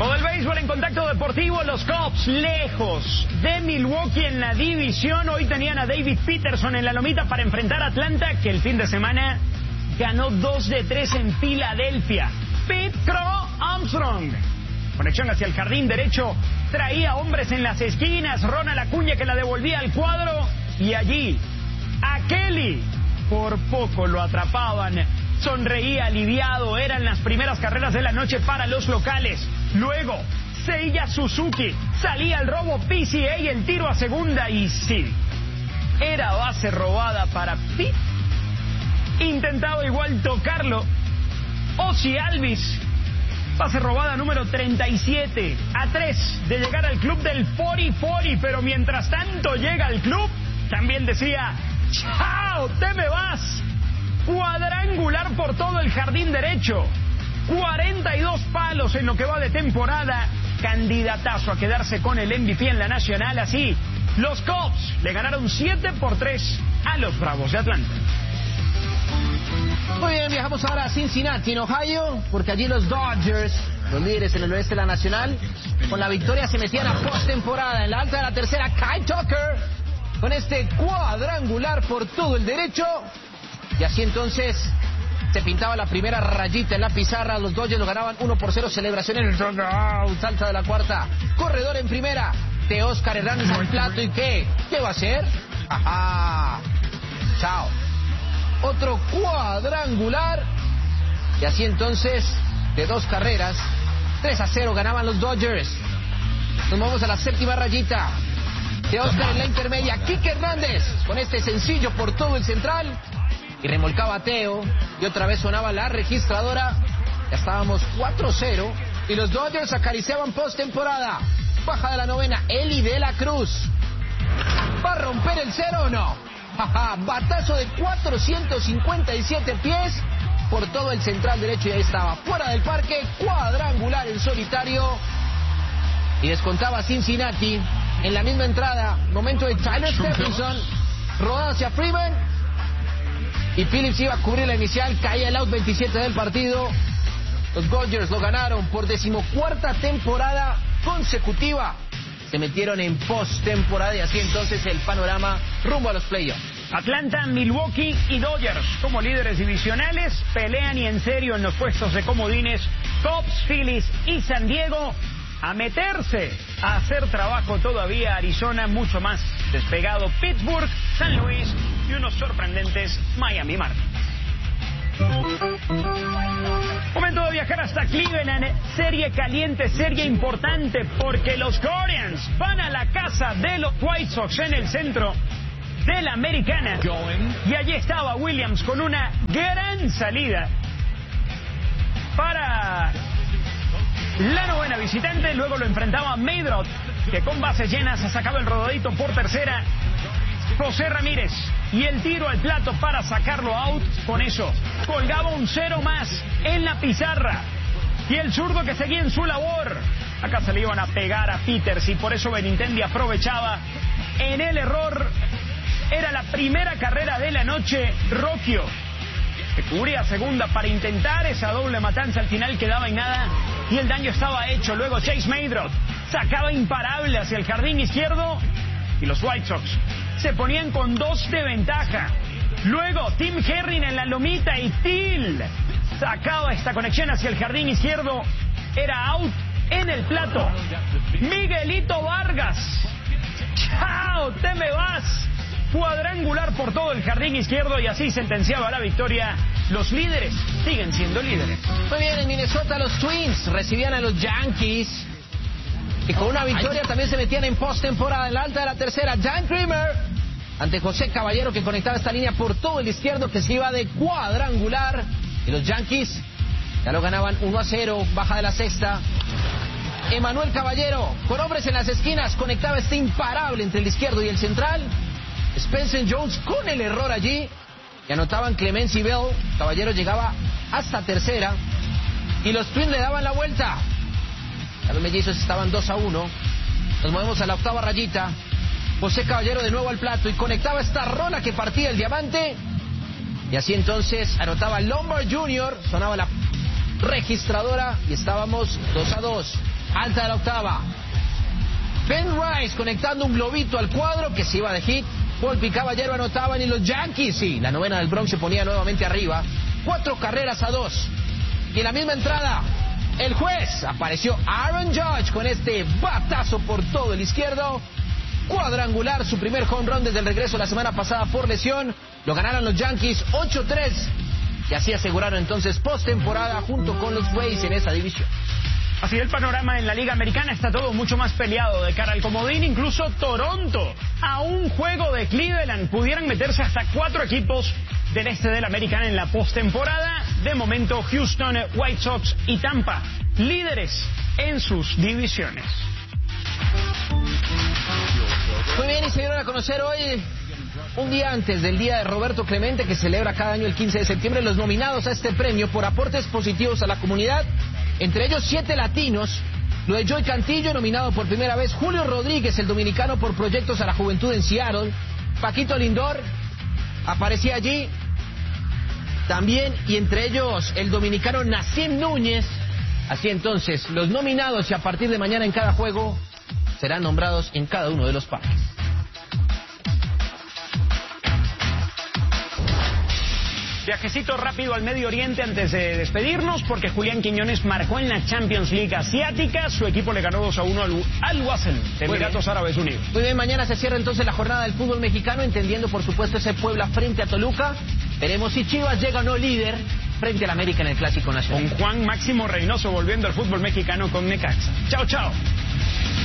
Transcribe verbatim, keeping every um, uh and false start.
Todo el béisbol en Contacto Deportivo, los Cubs lejos de Milwaukee en la división. Hoy tenían a David Peterson en la lomita para enfrentar a Atlanta, que el fin de semana ganó dos de tres en Filadelfia. Pete Crow Armstrong, conexión hacia el jardín derecho, traía hombres en las esquinas, Ronald Acuña que la devolvía al cuadro, y allí a Kelly por poco lo atrapaban. Sonreía aliviado, eran las primeras carreras de la noche para los locales. Luego, Seiya Suzuki salía al robo P C A y el tiro a segunda, y sí, era base robada para Pete. Intentaba igual tocarlo Ozzie Albies, base robada número treinta y siete, a tres de llegar al club del cuarenta cuarenta, pero mientras tanto llega al club, también decía, ¡chao, te me vas! Cuadrangular por todo el jardín derecho, cuarenta y dos palos en lo que va de temporada, candidatazo a quedarse con el M V P en la Nacional. Así, los Cubs le ganaron siete por tres a los Bravos de Atlanta. Muy bien, viajamos ahora a Cincinnati, en Ohio, porque allí los Dodgers, los líderes en el oeste de la Nacional, con la victoria se metían a postemporada. En la alta de la tercera, Kyle Tucker, con este cuadrangular por todo el derecho. Y así entonces se pintaba la primera rayita en la pizarra. Los Dodgers lo ganaban uno por cero. Celebración en el dugout. Alta de la cuarta. Corredor en primera. De Oscar Hernández al plato. ¿Y qué? ¿Qué va a hacer? ¡Ajá! ¡Chao! Otro cuadrangular. Y así entonces, de dos carreras, tres a cero ganaban los Dodgers. Nos vamos a la séptima rayita. De Oscar en la intermedia. Kike Hernández con este sencillo por todo el central. Y remolcaba a Teo, y otra vez sonaba la registradora. Ya estábamos cuatro cero, y los Dodgers acariciaban postemporada. Baja de la novena, Eli de la Cruz. ¿Va a romper el cero o no? Jaja, batazo de cuatrocientos cincuenta y siete pies por todo el central derecho, y ahí estaba, fuera del parque, cuadrangular en solitario. Y descontaba Cincinnati en la misma entrada. Momento de Tyler Stephenson, rodado hacia Freeman. Y Phillips iba a cubrir la inicial, caía el out veintisiete del partido. Los Dodgers lo ganaron por decimocuarta temporada consecutiva. Se metieron en postemporada y así entonces el panorama rumbo a los playoffs. Atlanta, Milwaukee y Dodgers como líderes divisionales pelean y en serio en los puestos de comodines. Cubs, Phillies y San Diego a meterse a hacer trabajo todavía. Arizona mucho más despegado. Pittsburgh, San Luis y unos sorprendentes Miami Marlins. Momento de viajar hasta Cleveland. Serie caliente, serie importante, porque los Guardians van a la casa de los White Sox en el centro de la Americana. Y allí estaba Williams con una gran salida para la novena visitante. Luego lo enfrentaba Meydroth, que con bases llenas sacaba el rodadito por tercera. José Ramírez y el tiro al plato para sacarlo out. Con eso colgaba un cero más en la pizarra. Y el zurdo que seguía en su labor. Acá se le iban a pegar a Peters y por eso Benintendi aprovechaba en el error. Era la primera carrera de la noche. Rocchio, que cubría segunda para intentar esa doble matanza, al final quedaba en nada y el daño estaba hecho. Luego Chase Meydroth sacaba imparable hacia el jardín izquierdo y los White Sox se ponían con dos de ventaja. Luego Tim Herrin en la lomita y Till sacaba esta conexión hacia el jardín izquierdo. Era out en el plato. Miguelito Vargas, ¡chao, te me vas! Cuadrangular por todo el jardín izquierdo y así sentenciaba la victoria. Los líderes siguen siendo líderes. Muy bien, en Minnesota los Twins recibían a los Yankees y con una victoria también se metían en postemporada. En la alta de la tercera, Dan Creamer ante José Caballero, que conectaba esta línea por todo el izquierdo, que se iba de cuadrangular. Y los Yankees ya lo ganaban uno a cero. Baja de la sexta, Emanuel Caballero con hombres en las esquinas conectaba este imparable entre el izquierdo y el central. Spencer Jones con el error allí y anotaban Clemens y Bell. Caballero llegaba hasta tercera y los Twins le daban la vuelta. Ya los mellizos estaban dos a uno. Nos movemos a la octava rayita. José Caballero de nuevo al plato y conectaba esta rola que partía el diamante. Y así entonces anotaba Lombard junior Sonaba la registradora y estábamos dos a dos. alta de la octava. Ben Rice conectando un globito al cuadro que se iba de hit. Volpi Caballero anotaban y los Yankees, sí, la novena del Bronx se ponía nuevamente arriba. Cuatro carreras a dos. Y en la misma entrada, el juez, apareció Aaron Judge con este batazo por todo el izquierdo. Cuadrangular, su primer home run desde el regreso la semana pasada por lesión. Lo ganaron los Yankees ocho tres. Y así aseguraron entonces postemporada junto con los Rays en esa división. Así el panorama en la Liga Americana está todo mucho más peleado de cara al comodín. Incluso Toronto, a un juego de Cleveland, pudieran meterse hasta cuatro equipos del este de la Americana en la postemporada. De momento, Houston, White Sox y Tampa, líderes en sus divisiones. Muy bien, y se dieron a conocer hoy, un día antes del Día de Roberto Clemente, que celebra cada año el quince de septiembre, los nominados a este premio por aportes positivos a la comunidad. Entre ellos, siete latinos. Lo de Joey Cantillo, nominado por primera vez. Julio Rodríguez, el dominicano, por proyectos a la juventud en Seattle. Paquito Lindor aparecía allí también. Y entre ellos, el dominicano Nassim Núñez. Así entonces, los nominados, y a partir de mañana en cada juego, serán nombrados en cada uno de los parques. Viajecito rápido al Medio Oriente antes de despedirnos, porque Julián Quiñones marcó en la Champions League Asiática. Su equipo le ganó dos a uno al Al-Wasl de Emiratos Árabes Unidos. Muy bien, mañana se cierra entonces la jornada del fútbol mexicano, entendiendo por supuesto ese Puebla frente a Toluca. Veremos si Chivas llega o no líder frente al América en el Clásico Nacional. Con Juan Máximo Reynoso volviendo al fútbol mexicano con Necaxa. Chao, chao.